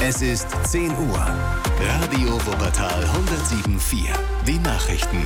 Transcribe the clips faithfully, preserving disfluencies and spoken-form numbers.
Es ist zehn Uhr. Radio Wuppertal hundertsieben Komma vier. Die Nachrichten.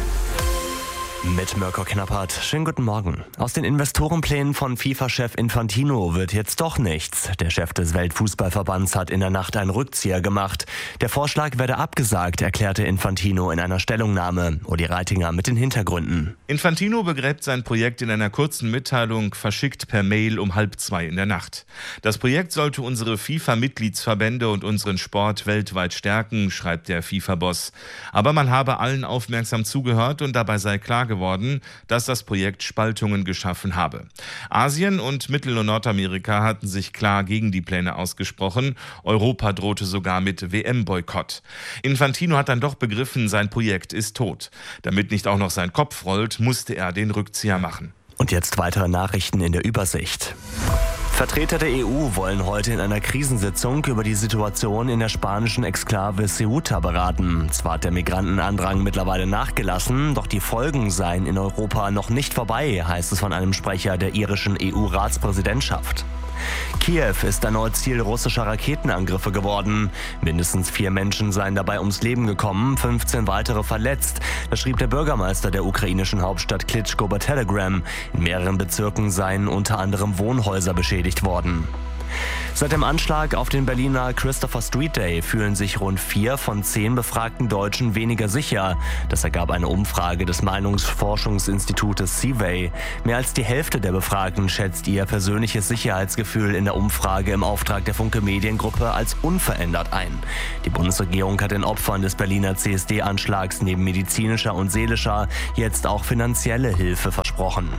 Mit Mirko Knappert. Schönen guten Morgen. Aus den Investorenplänen von FIFA-Chef Infantino wird jetzt doch nichts. Der Chef des Weltfußballverbands hat in der Nacht einen Rückzieher gemacht. Der Vorschlag werde abgesagt, erklärte Infantino in einer Stellungnahme. Uli Reitinger mit den Hintergründen. Infantino begräbt sein Projekt in einer kurzen Mitteilung, verschickt per Mail um halb zwei in der Nacht. Das Projekt sollte unsere FIFA-Mitgliedsverbände und unseren Sport weltweit stärken, schreibt der FIFA-Boss. Aber man habe allen aufmerksam zugehört und dabei sei klar geworden, dass das Projekt Spaltungen geschaffen habe. Asien und Mittel- und Nordamerika hatten sich klar gegen die Pläne ausgesprochen. Europa drohte sogar mit W M-Boykott. Infantino hat dann doch begriffen, sein Projekt ist tot. Damit nicht auch noch sein Kopf rollt, musste er den Rückzieher machen. Und jetzt weitere Nachrichten in der Übersicht. Vertreter der E U wollen heute in einer Krisensitzung über die Situation in der spanischen Exklave Ceuta beraten. Zwar hat der Migrantenandrang mittlerweile nachgelassen, doch die Folgen seien in Europa noch nicht vorbei, heißt es von einem Sprecher der irischen E U-Ratspräsidentschaft. Kiew ist erneut Ziel russischer Raketenangriffe geworden. Mindestens vier Menschen seien dabei ums Leben gekommen, fünfzehn weitere verletzt. Das schrieb der Bürgermeister der ukrainischen Hauptstadt Klitschko bei Telegram. In mehreren Bezirken seien unter anderem Wohnhäuser beschädigt worden. Seit dem Anschlag auf den Berliner Christopher Street Day fühlen sich rund vier von zehn befragten Deutschen weniger sicher. Das ergab eine Umfrage des Meinungsforschungsinstitutes Seaway. Mehr als die Hälfte der Befragten schätzt ihr persönliches Sicherheitsgefühl in der Umfrage im Auftrag der Funke Mediengruppe als unverändert ein. Die Bundesregierung hat den Opfern des Berliner C S D-Anschlags neben medizinischer und seelischer jetzt auch finanzielle Hilfe versprochen.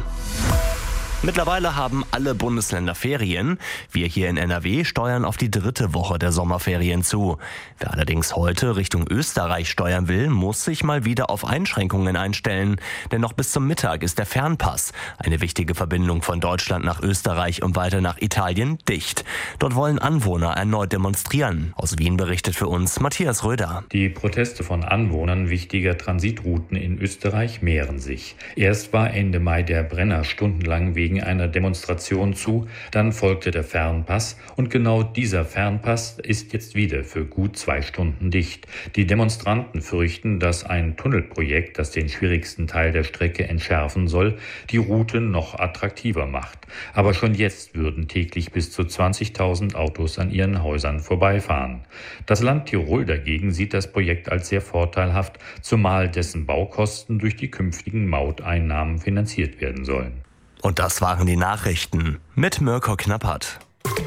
Mittlerweile haben alle Bundesländer Ferien. Wir hier in N R W steuern auf die dritte Woche der Sommerferien zu. Wer allerdings heute Richtung Österreich steuern will, muss sich mal wieder auf Einschränkungen einstellen. Denn noch bis zum Mittag ist der Fernpass, eine wichtige Verbindung von Deutschland nach Österreich und weiter nach Italien, dicht. Dort wollen Anwohner erneut demonstrieren. Aus Wien berichtet für uns Matthias Röder. Die Proteste von Anwohnern wichtiger Transitrouten in Österreich mehren sich. Erst war Ende Mai der Brenner stundenlang wegen wegen einer Demonstration zu, dann folgte der Fernpass und genau dieser Fernpass ist jetzt wieder für gut zwei Stunden dicht. Die Demonstranten fürchten, dass ein Tunnelprojekt, das den schwierigsten Teil der Strecke entschärfen soll, die Route noch attraktiver macht. Aber schon jetzt würden täglich bis zu zwanzigtausend Autos an ihren Häusern vorbeifahren. Das Land Tirol dagegen sieht das Projekt als sehr vorteilhaft, zumal dessen Baukosten durch die künftigen Mauteinnahmen finanziert werden sollen. Und das waren die Nachrichten mit Mirko Knappert.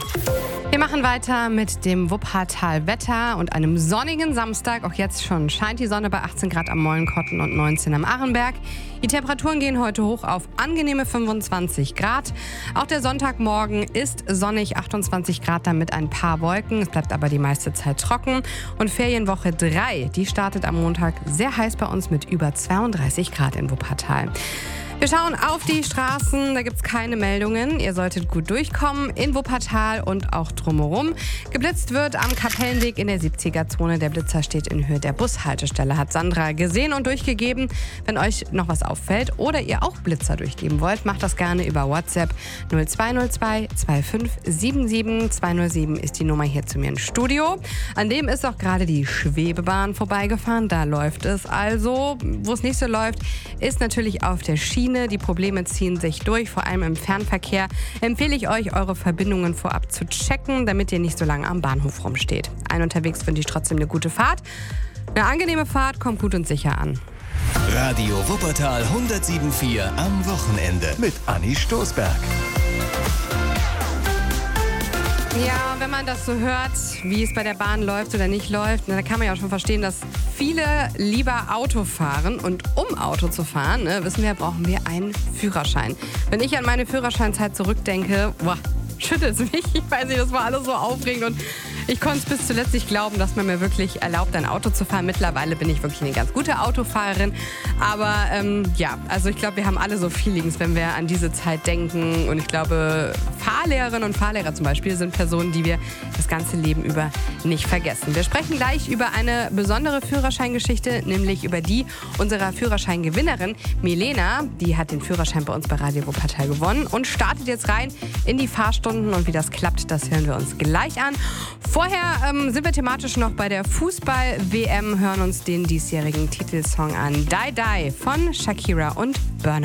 Wir machen weiter mit dem Wuppertal-Wetter und einem sonnigen Samstag. Auch jetzt schon scheint die Sonne bei achtzehn Grad am Mollenkotten und neunzehn am Arenberg. Die Temperaturen gehen heute hoch auf angenehme fünfundzwanzig Grad. Auch der Sonntagmorgen ist sonnig, achtundzwanzig Grad, dann mit ein paar Wolken. Es bleibt aber die meiste Zeit trocken. Und Ferienwoche drei, die startet am Montag sehr heiß bei uns mit über zweiunddreißig Grad in Wuppertal. Wir schauen auf die Straßen, da gibt es keine Meldungen. Ihr solltet gut durchkommen in Wuppertal und auch drumherum. Geblitzt wird am Kapellenweg in der siebziger-Zone. Der Blitzer steht in Höhe der Bushaltestelle, hat Sandra gesehen und durchgegeben. Wenn euch noch was auffällt oder ihr auch Blitzer durchgeben wollt, macht das gerne über WhatsApp. null zwei null zwei zwei fünf sieben sieben zwei null sieben ist die Nummer hier zu mir im Studio. An dem ist auch gerade die Schwebebahn vorbeigefahren. Da läuft es also. Wo es nicht so läuft, ist natürlich auf der Schiene. Die Probleme ziehen sich durch, vor allem im Fernverkehr. Empfehle ich euch, eure Verbindungen vorab zu checken, damit ihr nicht so lange am Bahnhof rumsteht. Ein unterwegs wünsche ich trotzdem eine gute Fahrt. Eine angenehme Fahrt, kommt gut und sicher an. Radio Wuppertal hundertsieben Komma vier am Wochenende mit Anni Stoßberg. Ja, wenn man das so hört, wie es bei der Bahn läuft oder nicht läuft, dann kann man ja auch schon verstehen, dass viele lieber Auto fahren. Und um Auto zu fahren, ne, wissen wir, brauchen wir einen Führerschein. Wenn ich an meine Führerscheinzeit zurückdenke, boah, schüttelt es mich. Ich weiß nicht, das war alles so aufregend und ich konnte es bis zuletzt nicht glauben, dass man mir wirklich erlaubt, ein Auto zu fahren. Mittlerweile bin ich wirklich eine ganz gute Autofahrerin. Aber ähm, ja, also ich glaube, wir haben alle so Feelings, wenn wir an diese Zeit denken. Und ich glaube, Fahrlehrerinnen und Fahrlehrer zum Beispiel sind Personen, die wir das ganze Leben über nicht vergessen. Wir sprechen gleich über eine besondere Führerscheingeschichte, nämlich über die unserer Führerscheingewinnerin Milena. Die hat den Führerschein bei uns bei Radio Wuppertal gewonnen und startet jetzt rein in die Fahrstunden. Und wie das klappt, das hören wir uns gleich an. Vor Vorher ähm, sind wir thematisch noch bei der Fußball-W M, hören uns den diesjährigen Titelsong an. Die Die von Shakira und Burna.